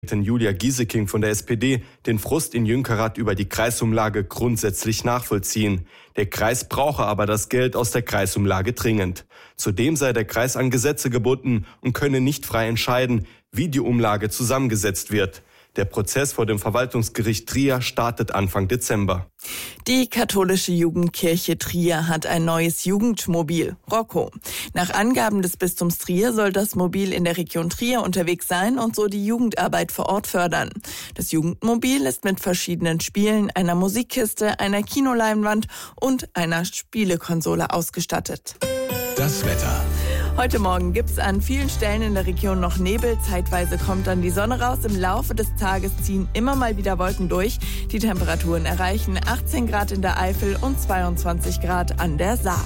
Julia Gieseking von der SPD den Frust in Jünkerath über die Kreisumlage grundsätzlich nachvollziehen. Der Kreis brauche aber das Geld aus der Kreisumlage dringend. Zudem sei der Kreis an Gesetze gebunden und könne nicht frei entscheiden, wie die Umlage zusammengesetzt wird. Der Prozess vor dem Verwaltungsgericht Trier startet Anfang Dezember. Die katholische Jugendkirche Trier hat ein neues Jugendmobil, Rocco. Nach Angaben des Bistums Trier soll das Mobil in der Region Trier unterwegs sein und so die Jugendarbeit vor Ort fördern. Das Jugendmobil ist mit verschiedenen Spielen, einer Musikkiste, einer Kinoleinwand und einer Spielekonsole ausgestattet. Das Wetter. Heute Morgen gibt's an vielen Stellen in der Region noch Nebel. Zeitweise kommt dann die Sonne raus. Im Laufe des Tages ziehen immer mal wieder Wolken durch. Die Temperaturen erreichen 18 Grad in der Eifel und 22 Grad an der Saar.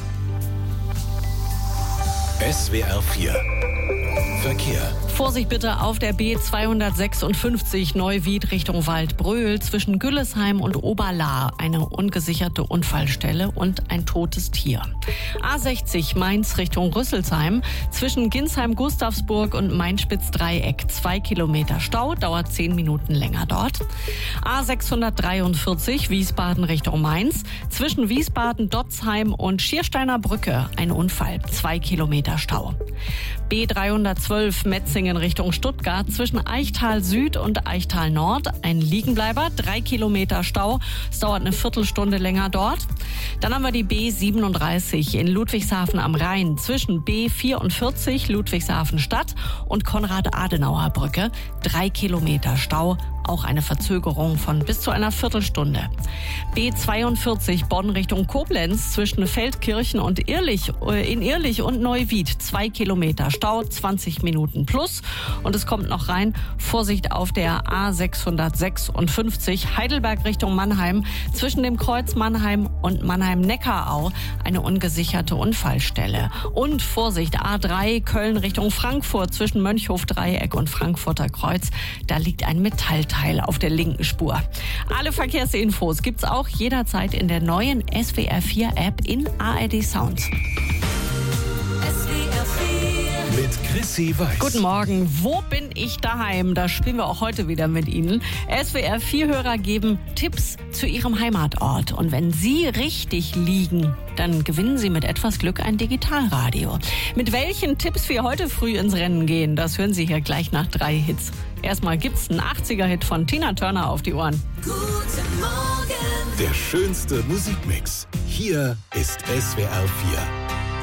SWR 4 Verkehr. Vorsicht bitte auf der B256 Neuwied Richtung Waldbröl zwischen Güllesheim und Oberlahr. Eine ungesicherte Unfallstelle und ein totes Tier. A60 Mainz Richtung Rüsselsheim zwischen Ginsheim-Gustavsburg und Mainspitz-Dreieck. 2 Kilometer Stau, dauert 10 Minuten länger dort. A643 Wiesbaden Richtung Mainz zwischen Wiesbaden-Dotzheim und Schiersteiner Brücke. Ein Unfall, 2 Kilometer Stau. B312 Metzingen Richtung Stuttgart zwischen Eichtal Süd und Eichtal Nord. Ein Liegenbleiber, 3 Kilometer Stau. Es dauert eine Viertelstunde länger dort. Dann haben wir die B37 in Ludwigshafen am Rhein zwischen B44 Ludwigshafen Stadt und Konrad-Adenauer-Brücke. 3 Kilometer Stau. Auch eine Verzögerung von bis zu einer Viertelstunde. B42 Bonn Richtung Koblenz zwischen Feldkirchen und Irrlich und Neuwied. 2 Kilometer Stau, 20 Minuten plus. Und es kommt noch rein, Vorsicht auf der A656 Heidelberg Richtung Mannheim zwischen dem Kreuz Mannheim und Mannheim-Neckarau. Eine ungesicherte Unfallstelle. Und Vorsicht, A3 Köln Richtung Frankfurt zwischen Mönchhof-Dreieck und Frankfurter Kreuz. Da liegt ein Metallteil auf der linken Spur. Alle Verkehrsinfos gibt's auch jederzeit in der neuen SWR 4 App in ARD Sound. Mit Chrissy Weiß. Guten Morgen. Wo bin ich daheim? Da spielen wir auch heute wieder mit Ihnen. SWR 4-Hörer geben Tipps zu ihrem Heimatort. Und wenn Sie richtig liegen, dann gewinnen Sie mit etwas Glück ein Digitalradio. Mit welchen Tipps wir heute früh ins Rennen gehen, das hören Sie hier gleich nach 3 Hits. Erstmal gibt's einen 80er-Hit von Tina Turner auf die Ohren. Guten Morgen. Der schönste Musikmix. Hier ist SWR 4.